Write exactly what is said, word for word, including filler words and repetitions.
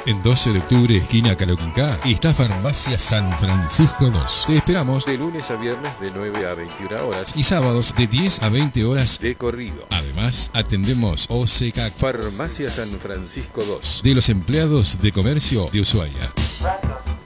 En doce de octubre, esquina Caloquincá, está Farmacia San Francisco dos. Te esperamos de lunes a viernes de nueve a veintiuna horas y sábados de diez a veinte horas de corrido. Además, atendemos O C C A C, Farmacia San Francisco dos, de los empleados de comercio de Ushuaia.